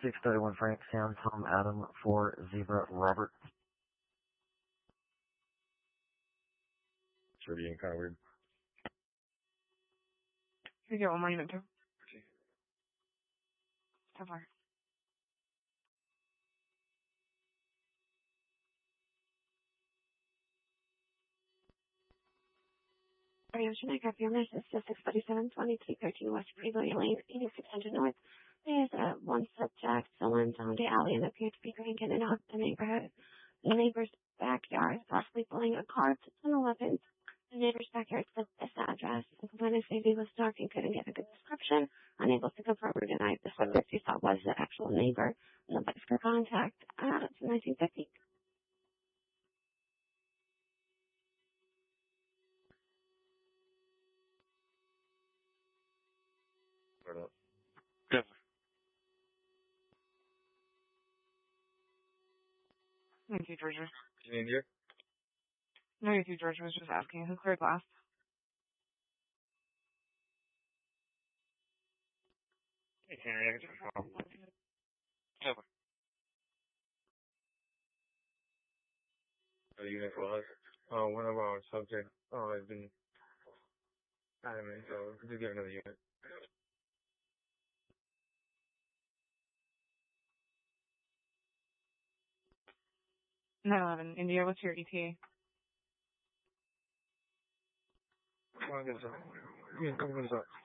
631 Frank, Sam, Tom, Adam, 4 Zebra, Robert. Sure being kind of weird. Can you get one more unit too? So far. Should I grab your message to 647-2313 West Freeway Lane, 8600 North? There's one subject, someone down the alley and appeared to be drinking in the neighborhood. The neighbor's backyard, possibly pulling a car to 1011. The neighbor's backyard said this address. The complainant said he was dark and couldn't get a good description. Unable to confirm or deny the subject he thought was the actual neighbor. Nobody's for contact. 1950. Start up. Yes. Thank you, Georgia. You need here? No, thank you, Georgia. I was just asking who cleared last. Hey, Henry, I can just call. Over. The unit was. One of our subjects has been adamant, so just get another unit. 911. India, what's your ETA? Come on, get us up. Yeah, come on, get us up.